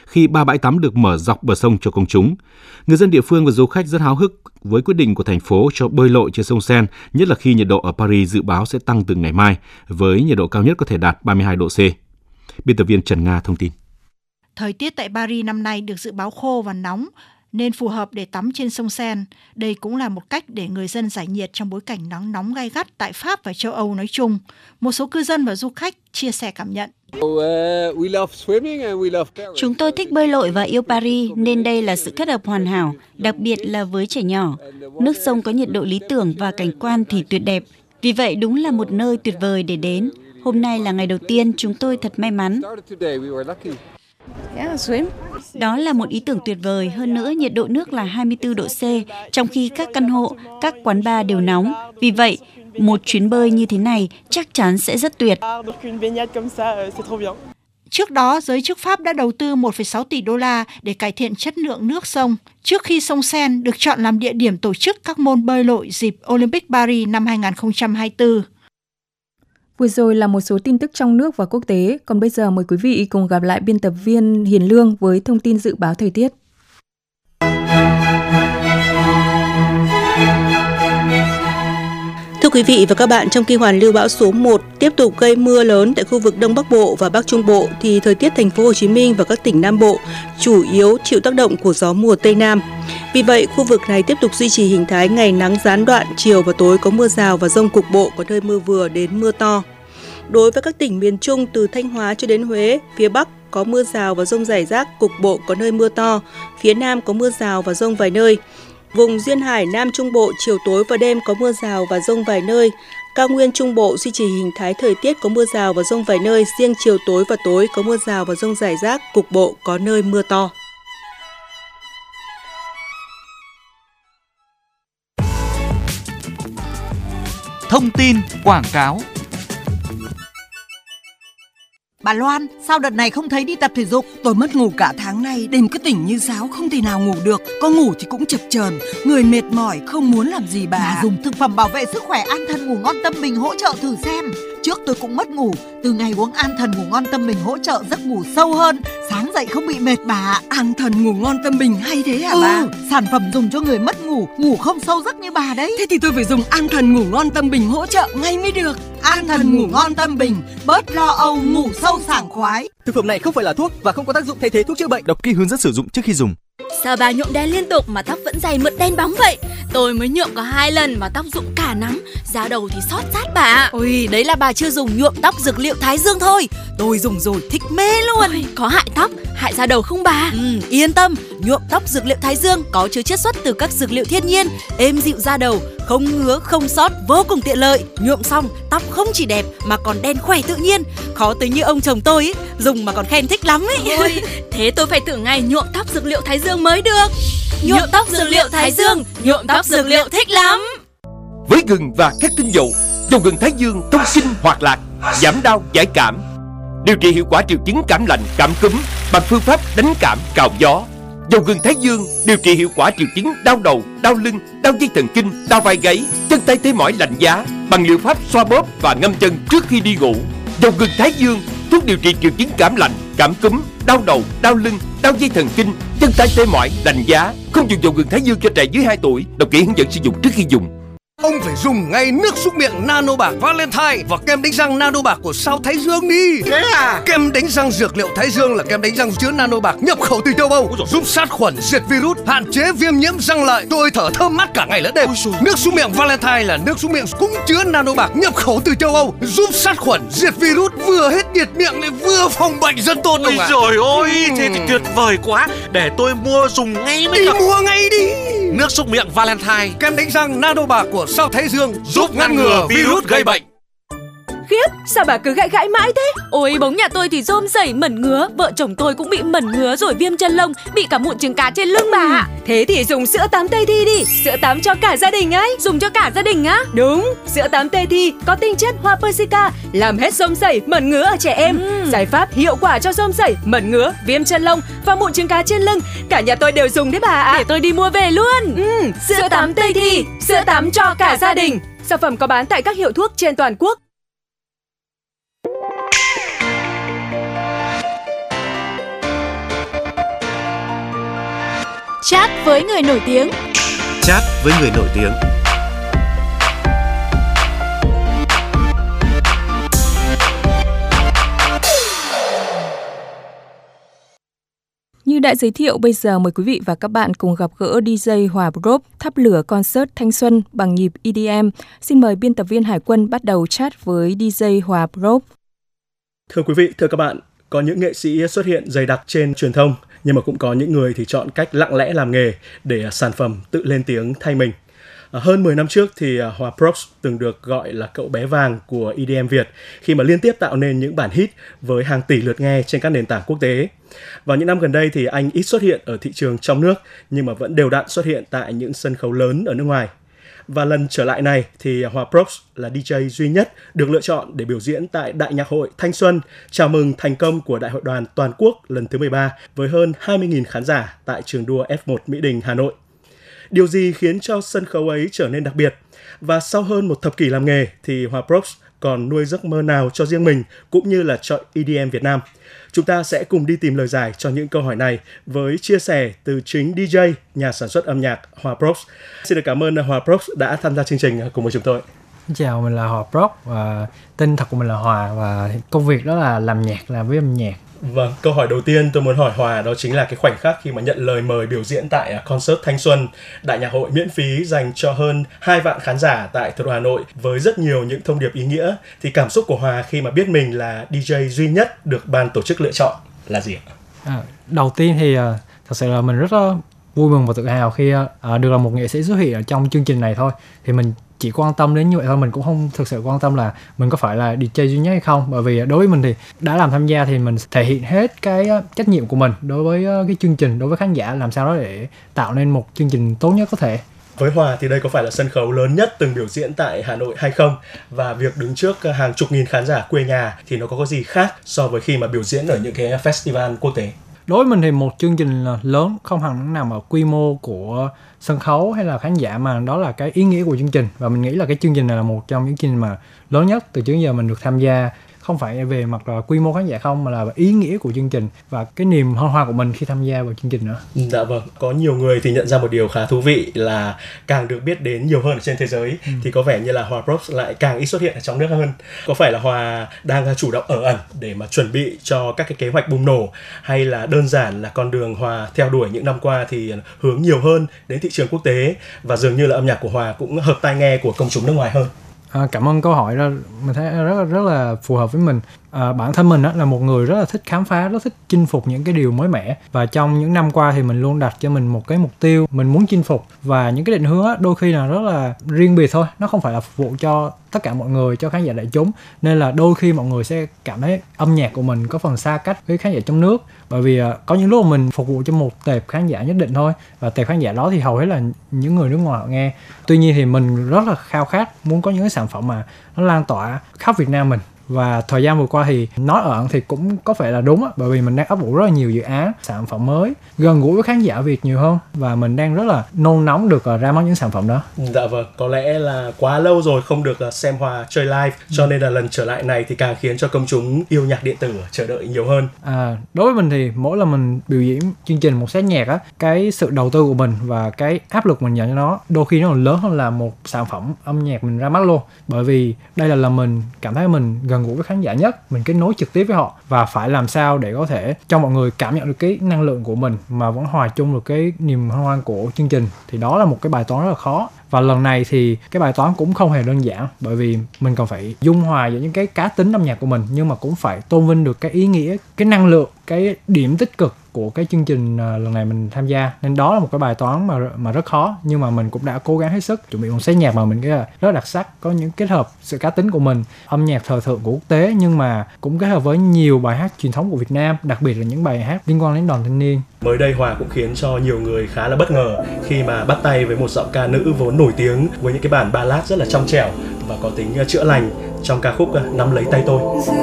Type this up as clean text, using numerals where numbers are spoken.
khi 3 bãi tắm được mở dọc bờ sông cho công chúng. Người dân địa phương và du khách rất háo hức với quyết định của thành phố cho bơi lội trên sông Seine, nhất là khi nhiệt độ ở Paris dự báo sẽ tăng từ ngày mai, với nhiệt độ cao nhất có thể đạt 32 độ C. Biên tập viên Trần Nga thông tin. Thời tiết tại Paris năm nay được dự báo khô và nóng, nên phù hợp để tắm trên sông Seine. Đây cũng là một cách để người dân giải nhiệt trong bối cảnh nắng nóng gay gắt tại Pháp và châu Âu nói chung. Một số cư dân và du khách chia sẻ cảm nhận. Chúng tôi thích bơi lội và yêu Paris, nên đây là sự kết hợp hoàn hảo, đặc biệt là với trẻ nhỏ. Nước sông có nhiệt độ lý tưởng và cảnh quan thì tuyệt đẹp. Vì vậy đúng là một nơi tuyệt vời để đến. Hôm nay là ngày đầu tiên, chúng tôi thật may mắn. Đó là một ý tưởng tuyệt vời, hơn nữa nhiệt độ nước là 24 độ C, trong khi các căn hộ, các quán bar đều nóng. Vì vậy, một chuyến bơi như thế này chắc chắn sẽ rất tuyệt. Trước đó, giới chức Pháp đã đầu tư 1,6 tỷ đô la để cải thiện chất lượng nước sông, trước khi sông Seine được chọn làm địa điểm tổ chức các môn bơi lội dịp Olympic Paris năm 2024. Vừa rồi là một số tin tức trong nước và quốc tế, còn bây giờ mời quý vị cùng gặp lại biên tập viên Hiền Lương với thông tin dự báo thời tiết. Thưa quý vị và các bạn, trong khi hoàn lưu bão số 1 tiếp tục gây mưa lớn tại khu vực Đông Bắc Bộ và Bắc Trung Bộ, thì thời tiết thành phố Hồ Chí Minh và các tỉnh Nam Bộ chủ yếu chịu tác động của gió mùa Tây Nam. Vì vậy, khu vực này tiếp tục duy trì hình thái ngày nắng gián đoạn, chiều và tối có mưa rào và dông cục bộ, có nơi mưa vừa đến mưa to. Đối với các tỉnh miền Trung từ Thanh Hóa cho đến Huế, phía Bắc có mưa rào và dông rải rác, cục bộ có nơi mưa to, phía Nam có mưa rào và dông vài nơi. Vùng duyên hải Nam Trung Bộ chiều tối và đêm có mưa rào và dông vài nơi. Cao nguyên Trung Bộ duy trì hình thái thời tiết có mưa rào và dông vài nơi, riêng chiều tối và tối có mưa rào và dông rải rác, cục bộ có nơi mưa to. Thông tin quảng cáo. Bà Loan, sao đợt này không thấy đi tập thể dục? Tôi mất ngủ cả tháng nay, đêm cứ tỉnh như sáo, không thể nào ngủ được. Có ngủ thì cũng chập chờn, người mệt mỏi, không muốn làm gì bà. Dùng thực phẩm bảo vệ sức khỏe An Thần Ngủ Ngon Tâm Bình hỗ trợ thử xem. Trước tôi cũng mất ngủ, từ ngày uống An Thần Ngủ Ngon Tâm Bình hỗ trợ giấc ngủ sâu hơn, sáng dậy không bị mệt bà. An Thần Ngủ Ngon Tâm Bình hay thế hả bà? Sản phẩm dùng cho người mất ngủ, ngủ không sâu giấc như bà đấy. Thế thì tôi phải dùng An Thần Ngủ Ngon Tâm Bình hỗ trợ ngay mới được. An Thần Ngủ Ngon Tâm Bình, bớt lo âu, ngủ sâu sảng khoái. Thực phẩm này không phải là thuốc và không có tác dụng thay thế thuốc chữa bệnh. Đọc kỹ hướng dẫn sử dụng trước khi dùng. Sao bà nhuộm đen liên tục mà tóc vẫn dày mượt đen bóng vậy? Tôi mới nhuộm có 2 lần mà tóc rụng cả nắm, da đầu thì xót rát bà. Ôi, đấy là bà chưa dùng nhuộm tóc dược liệu Thái Dương thôi. Tôi dùng rồi thích mê luôn. Ôi, có hại tóc, hại da đầu không bà? Yên tâm, nhuộm tóc dược liệu Thái Dương có chứa chiết xuất từ các dược liệu thiên nhiên, êm dịu da đầu, không ngứa, không xót, vô cùng tiện lợi. Nhuộm xong, tóc không chỉ đẹp mà còn đen khỏe tự nhiên. Khó tính như ông chồng tôi ấy, dùng mà còn khen thích lắm ấy. Ôi, thế tôi phải thử ngay nhuộm tóc dược liệu Thái Dương mới được. Nhuộm tóc dược liệu Thái Dương, nhuộm tóc dược liệu thích lắm. Với gừng và các tinh dầu, dầu gừng Thái Dương thông kinh hoạt lạc, giảm đau giải cảm, điều trị hiệu quả triệu chứng cảm lạnh, cảm cúm bằng phương pháp đánh cảm cào gió. Dầu gừng Thái Dương điều trị hiệu quả triệu chứng đau đầu, đau lưng, đau dây thần kinh, đau vai gáy, chân tay tê mỏi lạnh giá bằng liệu pháp xoa bóp và ngâm chân trước khi đi ngủ. Dầu gừng Thái Dương thuốc điều trị triệu chứng cảm lạnh, cảm cúm, đau đầu, đau lưng, đau dây thần kinh, chân tay tê mỏi, lạnh giá. Không dùng dầu gừng Thái Dương cho trẻ dưới 2 tuổi. Đọc kỹ hướng dẫn sử dụng trước khi dùng. Ông phải dùng ngay nước súc miệng Nano Bạc Valentine và kem đánh răng Nano Bạc của sao Thái Dương đi. Thế à? Kem đánh răng dược liệu Thái Dương là kem đánh răng chứa Nano Bạc nhập khẩu từ châu Âu, giúp sát khuẩn, diệt virus, hạn chế viêm nhiễm răng lợi. Tôi thở thơm mát cả ngày lẫn đêm. Nước súc miệng Valentine là nước súc miệng cũng chứa Nano Bạc nhập khẩu từ châu Âu, giúp sát khuẩn, diệt virus, vừa hết nhiệt miệng lại vừa phòng bệnh rất tốt. Ôi trời ơi, thế thì tuyệt vời quá. Để tôi mua dùng ngay mới được. Mua ngay đi. Nước súc miệng Valentine, kem đánh răng Nano Bạc của sao Thái Dương giúp ngăn ngừa virus gây bệnh. Khiếp, sao bà cứ gãi gãi mãi thế? Ôi, bóng nhà tôi thì rôm rẩy mẩn ngứa, vợ chồng tôi cũng bị mẩn ngứa rồi viêm chân lông, bị cả mụn trứng cá trên lưng bà ạ. Thế thì dùng sữa tắm Tây Thi đi, sữa tắm cho cả gia đình ấy. Dùng cho cả gia đình á? Đúng, sữa tắm Tây Thi có tinh chất hoa persica, làm hết rôm rẩy, mẩn ngứa ở trẻ em. Giải pháp hiệu quả cho rôm rẩy, mẩn ngứa, viêm chân lông và mụn trứng cá trên lưng. Cả nhà tôi đều dùng đấy bà ạ. Để tôi đi mua về luôn. Sữa tắm Tây Thi, sữa tắm cho cả gia đình. Sản phẩm có bán tại các hiệu thuốc trên toàn quốc. Chat với người nổi tiếng. Chat với người nổi tiếng. Như đã giới thiệu, bây giờ mời quý vị và các bạn cùng gặp gỡ DJ Hòa Prop thắp lửa concert thanh xuân bằng nhịp EDM. Xin mời biên tập viên Hải Quân bắt đầu chat với DJ Hòa Prop. Thưa quý vị, thưa các bạn, có những nghệ sĩ xuất hiện dày đặc trên truyền thông, nhưng mà cũng có những người thì chọn cách lặng lẽ làm nghề để sản phẩm tự lên tiếng thay mình. Hơn 10 năm trước thì Hòa Props từng được gọi là cậu bé vàng của EDM Việt khi mà liên tiếp tạo nên những bản hit với hàng tỷ lượt nghe trên các nền tảng quốc tế. Vào những năm gần đây thì anh ít xuất hiện ở thị trường trong nước nhưng mà vẫn đều đặn xuất hiện tại những sân khấu lớn ở nước ngoài. Và lần trở lại này thì Hòa Props là DJ duy nhất được lựa chọn để biểu diễn tại Đại nhạc hội Thanh Xuân chào mừng thành công của Đại hội đoàn toàn quốc lần thứ 13 với hơn 20.000 khán giả tại trường đua F1 Mỹ Đình, Hà Nội. Điều gì khiến cho sân khấu ấy trở nên đặc biệt? Và sau hơn một thập kỷ làm nghề thì Hòa Props còn nuôi giấc mơ nào cho riêng mình cũng như là cho EDM Việt Nam? Chúng ta sẽ cùng đi tìm lời giải cho những câu hỏi này với chia sẻ từ chính DJ, nhà sản xuất âm nhạc Hòa Props. Xin được cảm ơn Hòa Props đã tham gia chương trình cùng với chúng tôi. Chào, mình là Hòa Props và tên thật của mình là Hòa và công việc đó là làm nhạc, làm với âm nhạc. Vâng, câu hỏi đầu tiên tôi muốn hỏi Hòa đó chính là cái khoảnh khắc khi mà nhận lời mời biểu diễn tại concert Thanh Xuân, Đại nhạc hội miễn phí dành cho hơn 2 vạn khán giả tại thủ đô Hà Nội với rất nhiều những thông điệp ý nghĩa. Thì cảm xúc của Hòa khi mà biết mình là DJ duy nhất được ban tổ chức lựa chọn là gì ạ? Đầu tiên thì thật sự là mình rất vui mừng và tự hào khi được là một nghệ sĩ xuất hiện ở trong chương trình này thôi. Thì mình chỉ quan tâm đến như vậy thôi, mình cũng không thực sự quan tâm là mình có phải là DJ duy nhất hay không, bởi vì đối với mình thì đã làm tham gia thì mình thể hiện hết cái trách nhiệm của mình đối với cái chương trình, đối với khán giả, làm sao đó để tạo nên một chương trình tốt nhất có thể. Với Hòa thì đây có phải là sân khấu lớn nhất từng biểu diễn tại Hà Nội hay không? Và việc đứng trước hàng chục nghìn khán giả quê nhà thì nó có gì khác so với khi mà biểu diễn ở những cái festival quốc tế? Đối với mình thì một chương trình lớn không hẳn nằm ở quy mô của sân khấu hay là khán giả, mà đó là cái ý nghĩa của chương trình. Và mình nghĩ là cái chương trình này là một trong những chương trình mà lớn nhất từ trước giờ mình được tham gia. Không phải về mặt là quy mô khán giả không, mà là ý nghĩa của chương trình và cái niềm hân hoan của mình khi tham gia vào chương trình nữa. Dạ vâng, có nhiều người thì nhận ra một điều khá thú vị là càng được biết đến nhiều hơn ở trên thế giới thì có vẻ như là Hòa Props lại càng ít xuất hiện ở trong nước hơn. Có phải là Hòa đang chủ động ở ẩn để mà chuẩn bị cho các cái kế hoạch bùng nổ, hay là đơn giản là con đường Hòa theo đuổi những năm qua thì hướng nhiều hơn đến thị trường quốc tế và dường như là âm nhạc của Hòa cũng hợp tai nghe của công chúng nước ngoài hơn? Cảm ơn câu hỏi đó, mình thấy rất là phù hợp với mình. Bản thân mình là một người rất là thích khám phá, rất thích chinh phục những cái điều mới mẻ, và trong những năm qua thì mình luôn đặt cho mình một cái mục tiêu mình muốn chinh phục, và những cái định hướng đôi khi là rất là riêng biệt thôi, nó không phải là phục vụ cho tất cả mọi người, cho khán giả đại chúng, nên là đôi khi mọi người sẽ cảm thấy âm nhạc của mình có phần xa cách với khán giả trong nước, bởi vì có những lúc mình phục vụ cho một tệp khán giả nhất định thôi, và tệp khán giả đó thì hầu hết là những người nước ngoài họ nghe. Tuy nhiên thì mình rất là khao khát muốn có những cái sản phẩm mà nó lan tỏa khắp Việt Nam mình. Và thời gian vừa qua thì nói ở ẩn thì cũng có phải là đúng bởi vì mình đang ấp ủ rất là nhiều dự án sản phẩm mới gần gũi với khán giả Việt nhiều hơn, và mình đang rất là nôn nóng được ra mắt những sản phẩm đó. Dạ vâng, có lẽ là quá lâu rồi không được xem Hòa chơi live, cho nên là lần trở lại này thì càng khiến cho công chúng yêu nhạc điện tử chờ đợi nhiều hơn. Đối với mình thì mỗi lần mình biểu diễn chương trình một set nhạc cái sự đầu tư của mình và cái áp lực mình nhận cho nó đôi khi nó còn lớn hơn là một sản phẩm âm nhạc mình ra mắt luôn, bởi vì đây là lần mình cảm thấy mình gần gũi với khán giả nhất, mình kết nối trực tiếp với họ, và phải làm sao để có thể cho mọi người cảm nhận được cái năng lượng của mình mà vẫn hòa chung được cái niềm hân hoan của chương trình, thì đó là một cái bài toán rất là khó. Và lần này thì cái bài toán cũng không hề đơn giản, bởi vì mình còn phải dung hòa giữa những cái cá tính âm nhạc của mình, nhưng mà cũng phải tôn vinh được cái ý nghĩa, cái năng lượng, cái điểm tích cực của cái chương trình lần này mình tham gia. Nên đó là một cái bài toán mà rất khó, nhưng mà mình cũng đã cố gắng hết sức chuẩn bị một set nhạc mà mình nghĩ là rất đặc sắc, có những kết hợp sự cá tính của mình, âm nhạc thời thượng của quốc tế, nhưng mà cũng kết hợp với nhiều bài hát truyền thống của Việt Nam, đặc biệt là những bài hát liên quan đến đoàn thanh niên. Mới đây Hòa cũng khiến cho nhiều người khá là bất ngờ khi mà bắt tay với một giọng ca nữ vốn nổi tiếng với những cái bản ballad rất là trong trẻo và có tính chữa lành trong ca khúc Nắm lấy tay tôi.